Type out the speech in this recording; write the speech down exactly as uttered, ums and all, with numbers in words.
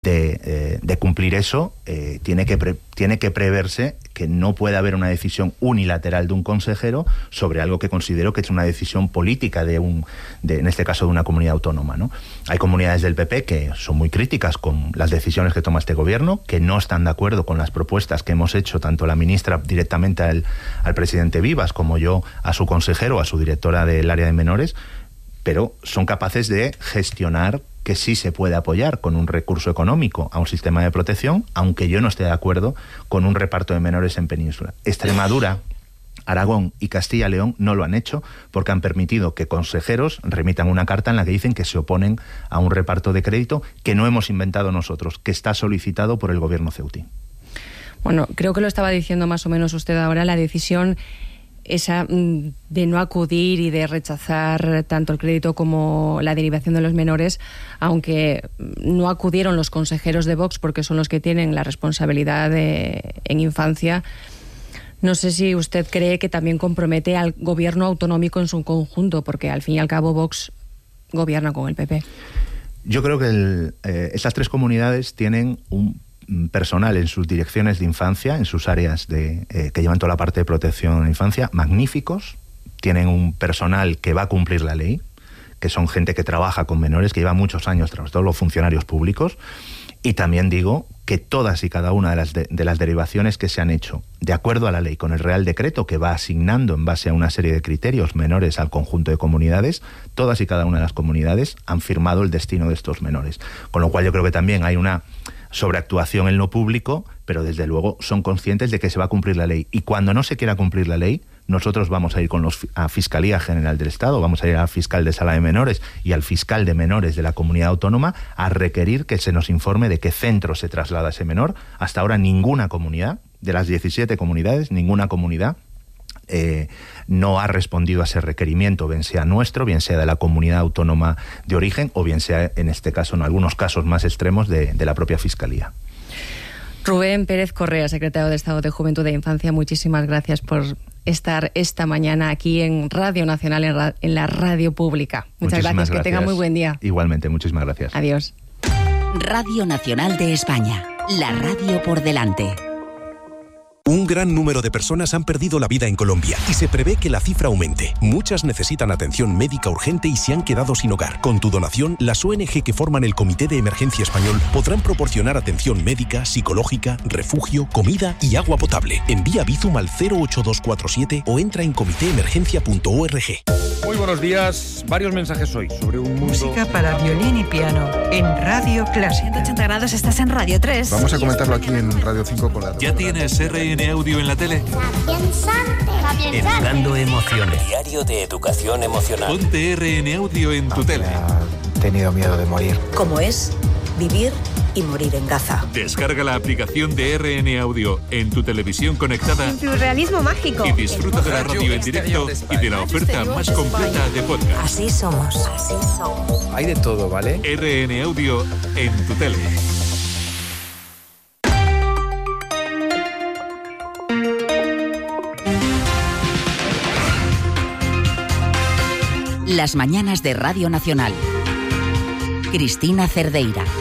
De, eh, de cumplir eso, eh, tiene que pre, tiene que preverse que no puede haber una decisión unilateral de un consejero sobre algo que considero que es una decisión política de un, de, en este caso de una comunidad autónoma, ¿no? Hay comunidades del P P que son muy críticas con las decisiones que toma este gobierno, que no están de acuerdo con las propuestas que hemos hecho tanto la ministra directamente al, al presidente Vivas como yo a su consejero, a su directora del área de menores, pero son capaces de gestionar que sí se puede apoyar con un recurso económico a un sistema de protección, aunque yo no esté de acuerdo con un reparto de menores en península. Extremadura, Aragón y Castilla y León no lo han hecho porque han permitido que consejeros remitan una carta en la que dicen que se oponen a un reparto de crédito que no hemos inventado nosotros, que está solicitado por el gobierno ceutí. Bueno, creo que lo estaba diciendo más o menos usted ahora, la decisión esa de no acudir y de rechazar tanto el crédito como la derivación de los menores, aunque no acudieron los consejeros de Vox porque son los que tienen la responsabilidad de, en infancia. No sé si usted cree que también compromete al gobierno autonómico en su conjunto, porque al fin y al cabo Vox gobierna con el P P. Yo creo que el, eh, esas tres comunidades tienen un personal en sus direcciones de infancia, en sus áreas de eh, que llevan toda la parte de protección de la infancia, magníficos. Tienen un personal que va a cumplir la ley, que son gente que trabaja con menores, que lleva muchos años, todos los funcionarios públicos. Y también digo que todas y cada una de las, de, de las derivaciones que se han hecho de acuerdo a la ley con el Real Decreto, que va asignando en base a una serie de criterios menores al conjunto de comunidades, todas y cada una de las comunidades han firmado el destino de estos menores. Con lo cual yo creo que también hay una sobreactuación en lo público, pero desde luego son conscientes de que se va a cumplir la ley. Y cuando no se quiera cumplir la ley, nosotros vamos a ir con los, a Fiscalía General del Estado, vamos a ir al fiscal de Sala de Menores y al fiscal de menores de la comunidad autónoma a requerir que se nos informe de qué centro se traslada ese menor. Hasta ahora ninguna comunidad, de las diecisiete comunidades, ninguna comunidad Eh, no ha respondido a ese requerimiento, bien sea nuestro, bien sea de la comunidad autónoma de origen o bien sea, en este caso, en algunos casos más extremos, de, de la propia Fiscalía. Rubén Pérez Correa, secretario de Estado de Juventud e Infancia, muchísimas gracias por estar esta mañana aquí en Radio Nacional, en, ra- en la radio pública. Muchas gracias. gracias, que tenga muy buen día. Igualmente, muchísimas gracias. Adiós. Radio Nacional de España, la radio por delante. Un gran número de personas han perdido la vida en Colombia y se prevé que la cifra aumente. Muchas necesitan atención médica urgente y se han quedado sin hogar. Con tu donación, las O N G que forman el Comité de Emergencia Español podrán proporcionar atención médica, psicológica, refugio, comida y agua potable. Envía Bizum al cero ocho dos cuatro siete o entra en comité emergencia punto org. Muy buenos días. Varios mensajes hoy sobre un mundo... Música para violín y piano en Radio Clásica. ciento ochenta grados, estás en Radio tres. Vamos a comentarlo aquí en Radio cinco con la... ¿Ya tienes R N Audio en la tele? Educando emociones. Diario de educación emocional. Ponte R N Audio en tu tele. He tenido miedo de morir. ¿Cómo es vivir y morir en Gaza? Descarga la aplicación de R N Audio en tu televisión conectada. En tu realismo mágico. Y disfruta de la radio en directo y de la oferta más completa de podcast. Así somos. Así somos. Hay de todo, ¿vale? R N Audio en tu tele. Las mañanas de Radio Nacional. Cristina Cerdeira.